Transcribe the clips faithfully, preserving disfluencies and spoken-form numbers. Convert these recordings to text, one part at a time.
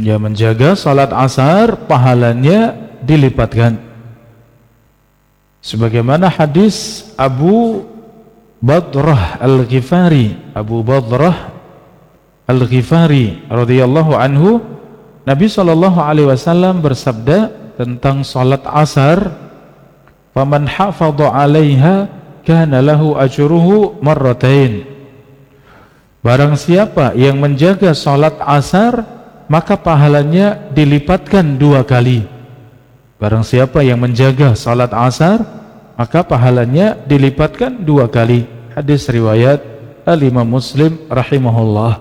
Ya, menjaga salat asar pahalanya dilipatkan. Sebagaimana hadis Abu Badrah Al-Ghifari, Abu Badrah Al-Ghifari radhiyallahu anhu, Nabi sallallahu alaihi wasallam bersabda tentang salat asar, "Faman hafadha 'alaiha kana lahu ajruhu marratain." Barang siapa yang menjaga salat asar, maka pahalanya dilipatkan dua kali. Barang siapa yang menjaga salat asar, maka pahalanya dilipatkan dua kali. Hadis riwayat Al-Imam Muslim rahimahullah.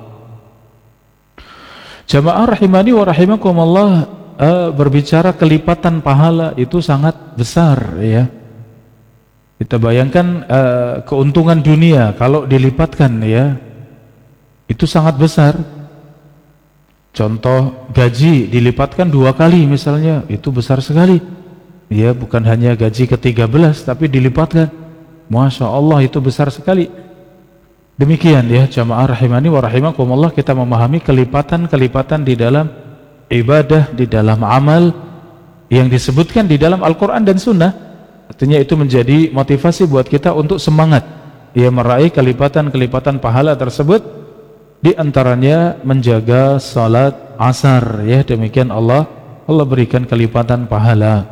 Jamaah rahimani wa rahimakumullah, uh, berbicara kelipatan pahala itu sangat besar ya. Kita bayangkan uh, keuntungan dunia kalau dilipatkan ya, itu sangat besar. Contoh gaji dilipatkan dua kali misalnya, itu besar sekali ya, bukan hanya gaji ke tiga belas tapi dilipatkan, Masya Allah, itu besar sekali. Demikian ya jamaah rahimani wa rahimakumullah, kita memahami kelipatan-kelipatan di dalam ibadah, di dalam amal yang disebutkan di dalam Al-Quran dan Sunnah. Artinya itu menjadi motivasi buat kita untuk semangat ya meraih kelipatan-kelipatan pahala tersebut. Di antaranya menjaga salat asar ya, demikian Allah Allah berikan kelipatan pahala.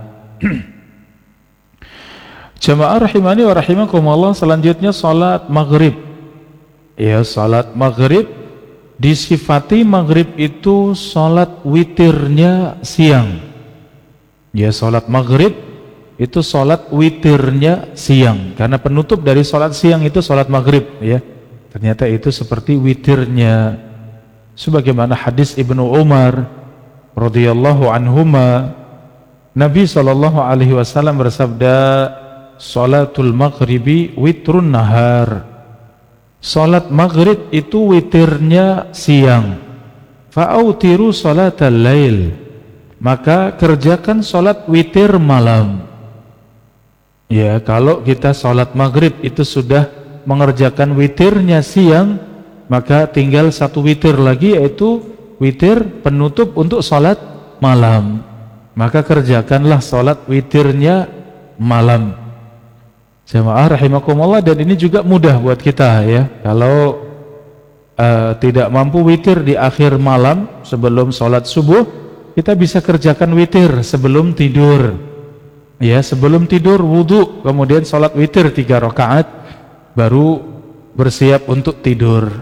Jamaah rahimani wa rahimakumullah, selanjutnya salat maghrib ya. Salat maghrib disifati maghrib itu salat witirnya siang ya. Salat maghrib itu salat witirnya siang, karena penutup dari salat siang itu salat maghrib ya. Ternyata itu seperti witirnya, sebagaimana hadis Ibnu Umar radhiyallahu anhuma, Nabi sallallahu alaihi wasallam bersabda, "Salatul maghribi witrun nahar." Salat maghrib itu witirnya siang. Fa'autiru salatal lail, maka kerjakan salat witir malam. Ya, kalau kita salat maghrib itu sudah mengerjakan witirnya siang, maka tinggal satu witir lagi, yaitu witir penutup untuk salat malam. Maka kerjakanlah salat witirnya malam. Jamaah rahimakumullah, dan ini juga mudah buat kita ya. Kalau uh, tidak mampu witir di akhir malam sebelum salat subuh, kita bisa kerjakan witir sebelum tidur. Ya, sebelum tidur wudu, kemudian salat witir tiga rakaat, baru bersiap untuk tidur.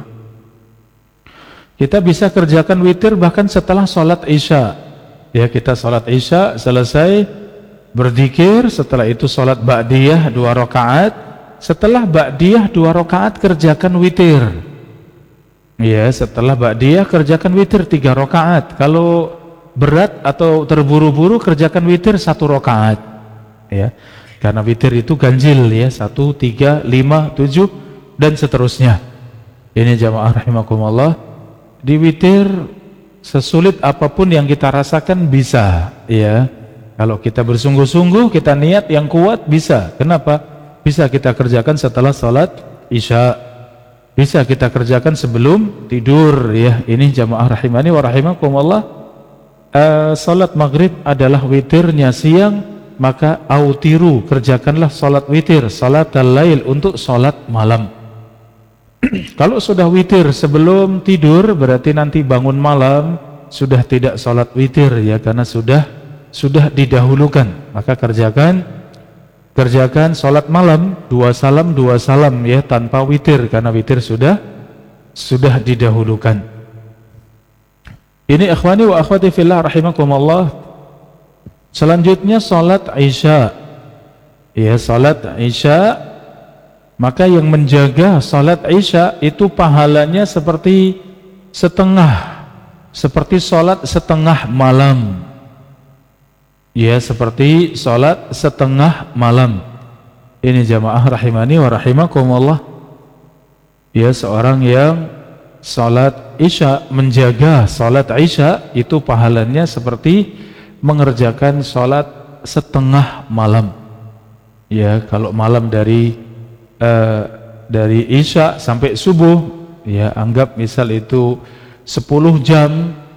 Kita bisa kerjakan witir bahkan setelah sholat isya ya. Kita sholat isya selesai, berzikir, setelah itu sholat ba'diyah dua rakaat, setelah ba'diyah dua rakaat kerjakan witir ya. Setelah ba'diyah kerjakan witir tiga rakaat. Kalau berat atau terburu-buru kerjakan witir satu rakaat ya, karena witir itu ganjil ya, satu, tiga, lima, tujuh dan seterusnya. Ini jamaah rahimakumullah, di witir sesulit apapun yang kita rasakan bisa ya. Kalau kita bersungguh-sungguh, kita niat yang kuat, bisa. Kenapa? Bisa kita kerjakan setelah salat isya, bisa kita kerjakan sebelum tidur ya. Ini jamaah rahimani wa rahimakumullah, uh, salat maghrib adalah witirnya siang, maka autiru, kerjakanlah salat witir, salat al-lail untuk salat malam. Kalau sudah witir sebelum tidur, berarti nanti bangun malam sudah tidak salat witir ya, karena sudah sudah didahulukan. Maka kerjakan kerjakan salat malam dua salam dua salam ya, tanpa witir, karena witir sudah sudah didahulukan. Ini ikhwani wa akhwati fillah rahimakumullah. Selanjutnya salat isya ya. Salat isya, maka yang menjaga salat isya itu pahalanya seperti setengah seperti salat setengah malam ya, seperti salat setengah malam. Ini jamaah rahimani wa rahimakumullah ya. Seorang yang salat isya, menjaga salat isya, itu pahalanya seperti mengerjakan sholat setengah malam ya. Kalau malam dari uh, dari isya sampai subuh ya, anggap misal itu sepuluh jam